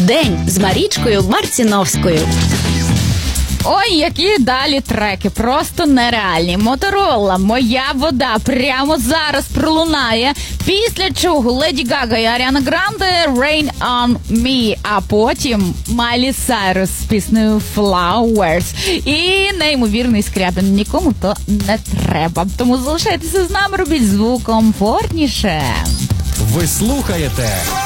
День з Марічкою Марціновською. Ой, які далі треки, просто нереальні. Моторола, моя вода прямо зараз пролунає. Після чого Леді Гага і Аріана Гранде Rain on Me, а потім Майлі Сайрус з піснею Flowers. І неймовірний Скрябін. Нікому то не треба. Тому залишайтеся з нами, робіть звук комфортніше. Ви слухаєте